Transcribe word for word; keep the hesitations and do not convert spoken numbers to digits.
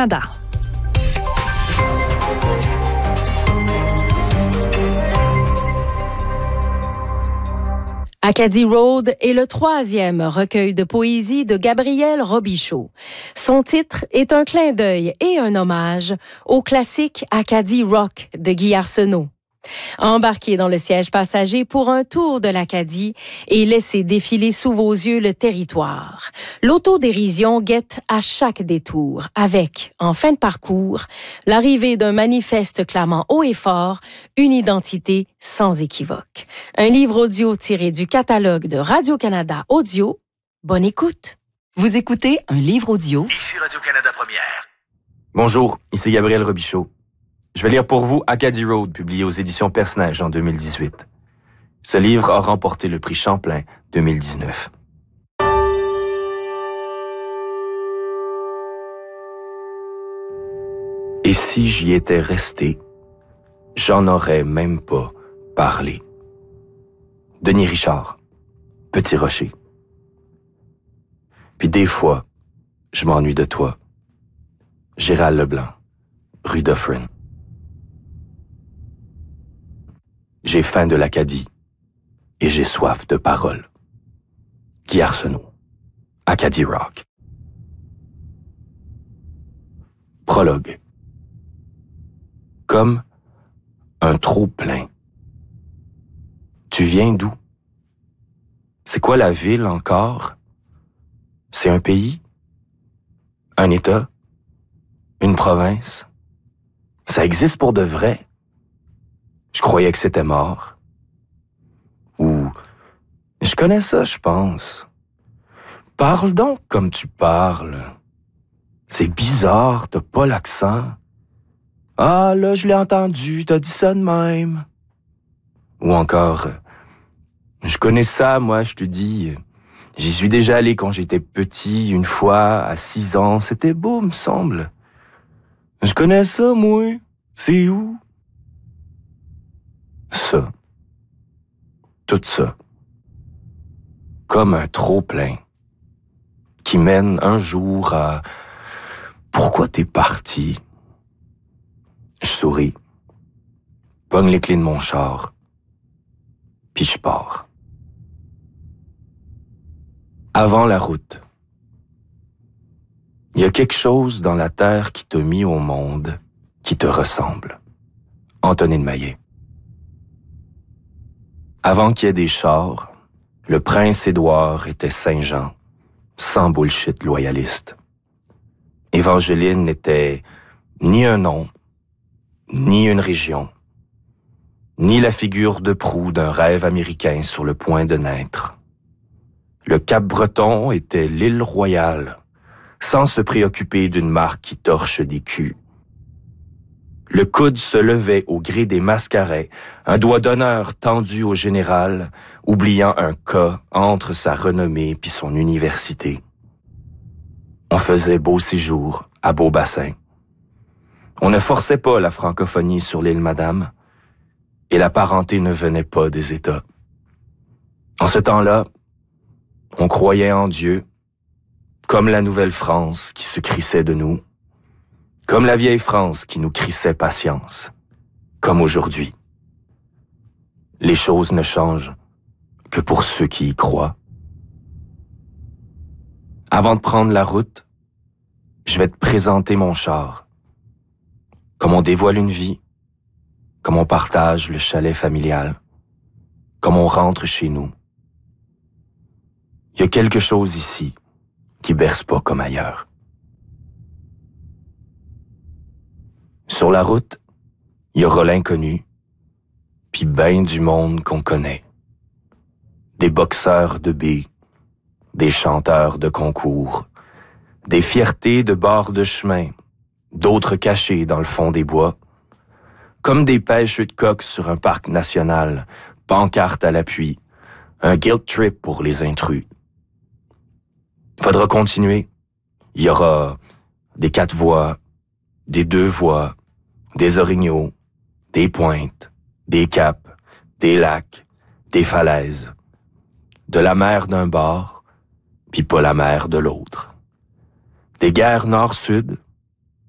Radio-Canada. Acadie Road est le troisième recueil de poésie de Gabriel Robichaud. Son titre est un clin d'œil et un hommage au classique Acadie Rock de Guy Arsenault. Embarquez dans le siège passager pour un tour de l'Acadie et laissez défiler sous vos yeux le territoire. L'autodérision guette à chaque détour avec, en fin de parcours, l'arrivée d'un manifeste clamant haut et fort une identité sans équivoque. Un livre audio tiré du catalogue de Radio-Canada Audio. Bonne écoute. Vous écoutez un livre audio. Ici Radio-Canada Première. Bonjour, ici Gabriel Robichaud. Je vais lire pour vous Acadie Road, publié aux éditions Perce-Neige en deux mille dix-huit. Ce livre a remporté le prix Champlain deux mille dix-neuf. Et si j'y étais resté, j'en aurais même pas parlé. Denis Richard, Petit Rocher. Puis des fois, je m'ennuie de toi. Gérald Leblanc, rue Dufferin. J'ai faim de l'Acadie et j'ai soif de paroles. Guy Arsenault, Acadie Rock. Prologue. Comme un trop-plein. Tu viens d'où? C'est quoi la ville encore? C'est un pays? Un État? Une province? Ça existe pour de vrai? Je croyais que c'était mort. Ou, je connais ça, je pense. Parle donc comme tu parles. C'est bizarre, t'as pas l'accent. Ah, là, je l'ai entendu, t'as dit ça de même. Ou encore, je connais ça, moi, je te dis. J'y suis déjà allé quand j'étais petit, une fois, à six ans. C'était beau, me semble. Je connais ça, moi. C'est où? Ça. Tout ça. Comme un trop-plein qui mène un jour à « Pourquoi t'es parti? » Je souris, pogne les clés de mon char, puis je pars. Avant la route, il y a quelque chose dans la terre qui t'a mis au monde qui te ressemble. Antonine Maillet. Avant qu'il y ait des chars, le prince Édouard était Saint-Jean, sans bullshit loyaliste. Évangeline n'était ni un nom, ni une région, ni la figure de proue d'un rêve américain sur le point de naître. Le Cap-Breton était l'île royale, sans se préoccuper d'une marque qui torche des culs. Le coude se levait au gré des mascarets, un doigt d'honneur tendu au général, oubliant un cas entre sa renommée puis son université. On faisait beau séjour à Beaubassin. On ne forçait pas la francophonie sur l'île Madame, et la parenté ne venait pas des États. En ce temps-là, on croyait en Dieu, comme la Nouvelle-France qui se crissait de nous, comme la vieille France qui nous crissait patience, comme aujourd'hui. Les choses ne changent que pour ceux qui y croient. Avant de prendre la route, je vais te présenter mon char. Comme on dévoile une vie, comme on partage le chalet familial, comme on rentre chez nous. Il y a quelque chose ici qui berce pas comme ailleurs. Sur la route, il y aura l'inconnu, puis ben du monde qu'on connaît. Des boxeurs de billes, des chanteurs de concours, des fiertés de bord de chemin, d'autres cachés dans le fond des bois, comme des pêches de coqs sur un parc national, pancarte à l'appui, un guilt trip pour les intrus. Faudra continuer. Il y aura des quatre voies, des deux voies, des orignaux, des pointes, des caps, des lacs, des falaises, de la mer d'un bord, puis pas la mer de l'autre. Des guerres nord-sud,